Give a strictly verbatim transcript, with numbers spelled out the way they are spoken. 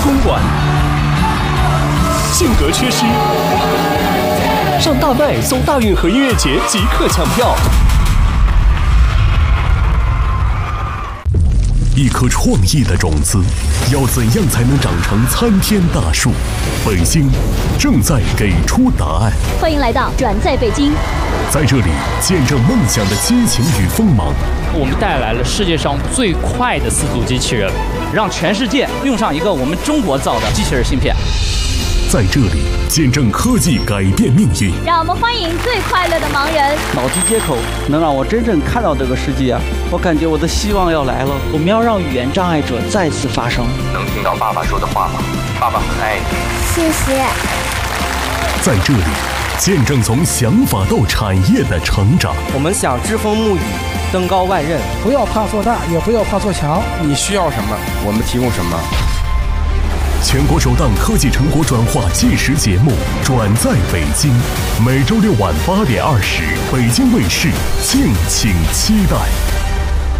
通馆，性格缺失，上大麦搜大运河音乐节即刻抢票。一颗创意的种子，要怎样才能长成参天大树？北京正在给出答案。 欢迎来到转在北京， 在这里见证梦想的激情与锋芒。 我们带来了世界上最快的四足机器人，让全世界用上一个我们中国造的机器人芯片。 在这里见证科技改变命运。 让我们欢迎最快乐的盲人。 脑机接口能让我真正看到这个世界啊！我感觉我的希望要来了。我们要让语言障碍者再次发声。 能听到爸爸说的话吗？爸爸很爱你。 谢谢。 在这里见证从想法到产业的成长。 我们想栉风沐雨，登高万仞。 不要怕做大，也不要怕做强。 你需要什么，我们提供什么。 全国首档科技成果转化纪实节目《转在北京》，每周六晚八点二十，北京卫视，敬请期待。